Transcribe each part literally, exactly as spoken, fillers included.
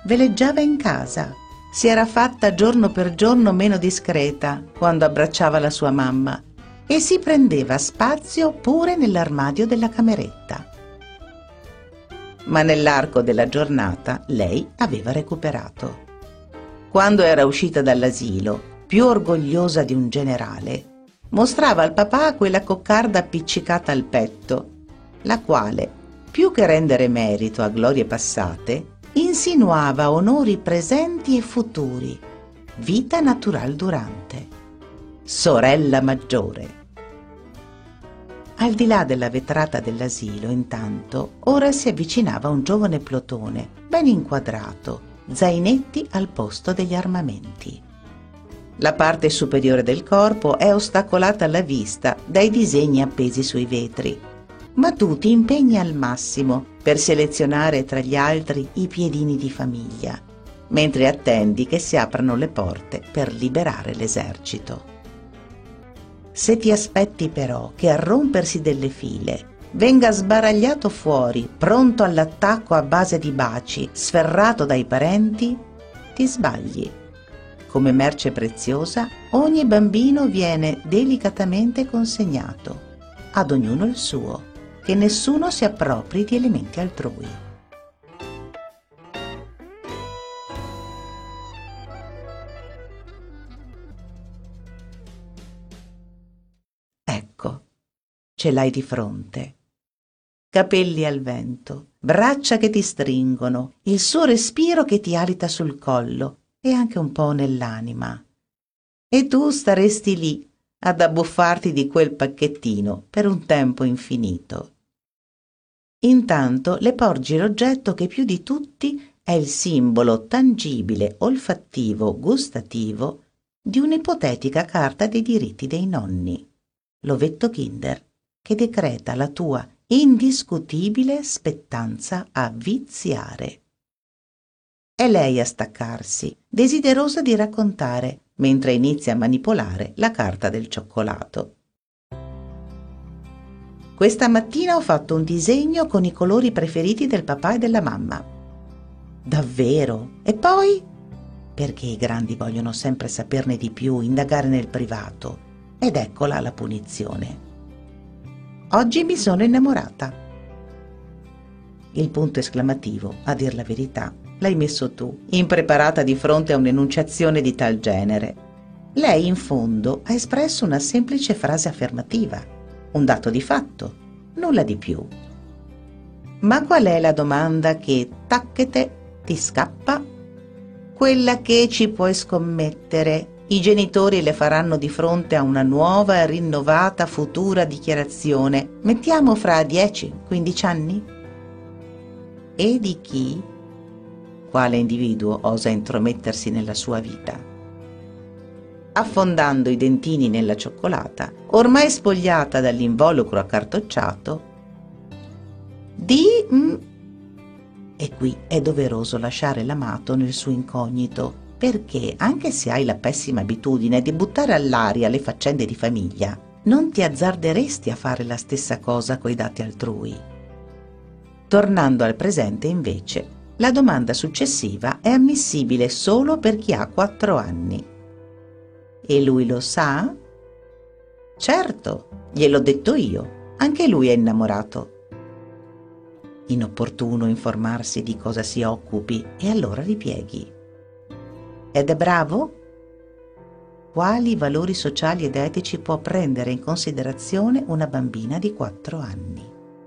veleggiava in casa. Si era fatta giorno per giorno meno discreta quando abbracciava la sua mamma e si prendeva spazio pure nell'armadio della cameretta. Ma nell'arco della giornata lei aveva recuperato. Quando era uscita dall'asilo, più orgogliosa di un generale, mostrava al papà quella coccarda appiccicata al petto, la quale, più che rendere merito a glorie passate, insinuava onori presenti e futuri, vita natural durante, sorella maggiore. Al di là della vetrata dell'asilo, intanto, ora si avvicinava un giovane plotone, ben inquadrato, zainetti al posto degli armamenti. La parte superiore del corpo è ostacolata alla vista dai disegni appesi sui vetri, ma tu ti impegni al massimo per selezionare tra gli altri i piedini di famiglia, mentre attendi che si aprano le porte per liberare l'esercito. Se ti aspetti però che al rompersi delle file venga sbaragliato fuori, pronto all'attacco a base di baci, sferrato dai parenti, ti sbagli. Come merce preziosa, ogni bambino viene delicatamente consegnato, ad ognuno il suo, che nessuno si appropri di elementi altrui. Ecco, ce l'hai di fronte. Capelli al vento, braccia che ti stringono, il suo respiro che ti alita sul collo e anche un po' nell'anima. E tu staresti lì ad abbuffarti di quel pacchettino per un tempo infinito. Intanto le porgi l'oggetto che più di tutti è il simbolo tangibile, olfattivo, gustativo di un'ipotetica carta dei diritti dei nonni, l'ovetto Kinder, che decreta la tua indiscutibile spettanza a viziare. È lei a staccarsi, desiderosa di raccontare, mentre inizia a manipolare la carta del cioccolato. Questa mattina ho fatto un disegno con i colori preferiti del papà e della mamma. Davvero? E poi? Perché i grandi vogliono sempre saperne di più, indagare nel privato. Ed eccola la punizione. Oggi mi sono innamorata. Il punto esclamativo, a dir la verità, l'hai messo tu, impreparata di fronte a un'enunciazione di tal genere. Lei, in fondo, ha espresso una semplice frase affermativa, un dato di fatto, nulla di più. Ma qual è la domanda che, tacchete, ti scappa? Quella che ci puoi scommettere i genitori le faranno di fronte a una nuova e rinnovata futura dichiarazione, mettiamo fra dieci quindici anni? E di chi? Quale individuo osa intromettersi nella sua vita? Affondando i dentini nella cioccolata, ormai spogliata dall'involucro accartocciato, di... Mm, e qui è doveroso lasciare l'amato nel suo incognito, perché, anche se hai la pessima abitudine di buttare all'aria le faccende di famiglia, non ti azzarderesti a fare la stessa cosa coi dati altrui. Tornando al presente, invece, la domanda successiva è ammissibile solo per chi ha quattro anni. E lui lo sa? Certo, gliel'ho detto io, anche lui è innamorato. Inopportuno informarsi di cosa si occupi e allora ripieghi. Ed è bravo? Quali valori sociali ed etici può prendere in considerazione una bambina di quattro anni?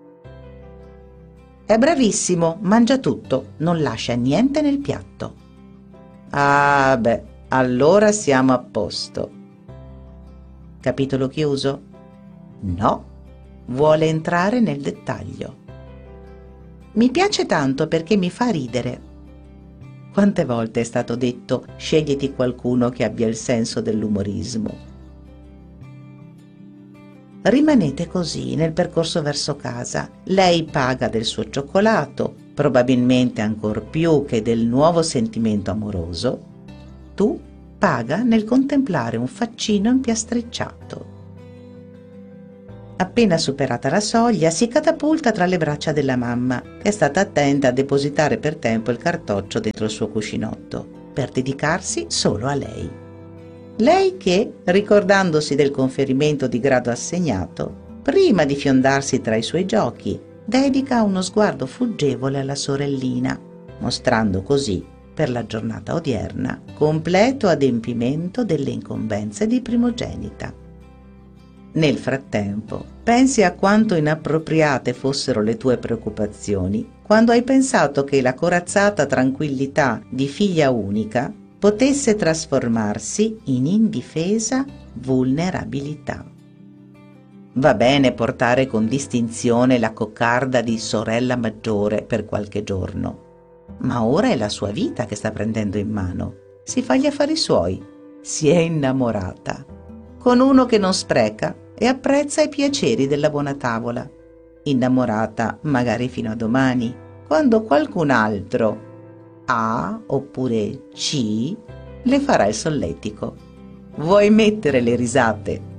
È bravissimo, mangia tutto, non lascia niente nel piatto. Ah beh, allora siamo a posto. Capitolo chiuso? No, vuole entrare nel dettaglio. Mi piace tanto perché mi fa ridere. Quante volte è stato detto sceglieti qualcuno che abbia il senso dell'umorismo. Rimanete così nel percorso verso casa. Lei paga del suo cioccolato, probabilmente ancor più che del nuovo sentimento amoroso. Tu paga nel contemplare un faccino impiastricciato. Appena superata la soglia, si catapulta tra le braccia della mamma, che è stata attenta a depositare per tempo il cartoccio dentro il suo cuscinotto, per dedicarsi solo a lei. Lei che, ricordandosi del conferimento di grado assegnato, prima di fiondarsi tra i suoi giochi, dedica uno sguardo fuggevole alla sorellina, mostrando così, per la giornata odierna, completo adempimento delle incombenze di primogenita. Nel frattempo, pensi a quanto inappropriate fossero le tue preoccupazioni quando hai pensato che la corazzata tranquillità di figlia unica potesse trasformarsi in indifesa vulnerabilità. Va bene portare con distinzione la coccarda di sorella maggiore per qualche giorno, ma ora è la sua vita che sta prendendo in mano. Si fa gli affari suoi, si è innamorata, con uno che non spreca e apprezza i piaceri della buona tavola. Innamorata magari fino a domani, quando qualcun altro, A oppure C, le farà il solletico. Vuoi mettere le risate